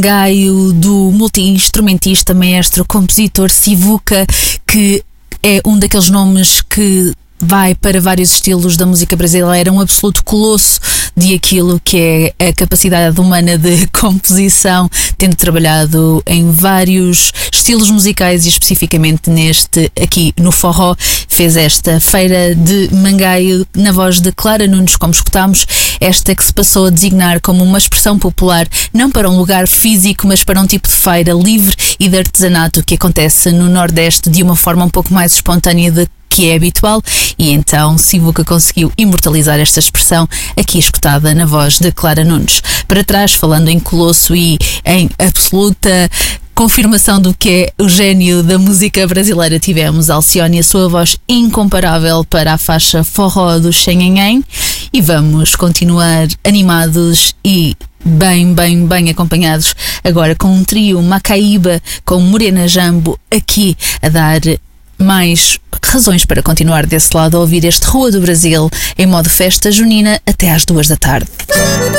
Gaio, do multi-instrumentista, maestro, compositor Sivuca, que é um daqueles nomes que vai para vários estilos da música brasileira, um absoluto colosso de aquilo que é a capacidade humana de composição, tendo trabalhado em vários estilos musicais e especificamente neste aqui no forró. Fez esta Feira de Mangaio na voz de Clara Nunes, como escutámos, esta que se passou a designar como uma expressão popular, não para um lugar físico, mas para um tipo de feira livre e de artesanato que acontece no Nordeste de uma forma um pouco mais espontânea de que é habitual, e então Sivuca conseguiu imortalizar esta expressão aqui escutada na voz de Clara Nunes. Para trás, falando em colosso e em absoluta confirmação do que é o gênio da música brasileira, tivemos Alcione, a sua voz incomparável para a faixa Forró do Xenhenhen, e vamos continuar animados e bem acompanhados agora com um trio Macaíba com Morena Jambo aqui a dar mais razões para continuar desse lado a ouvir este Rua do Brasil em modo festa junina até às 2 da tarde.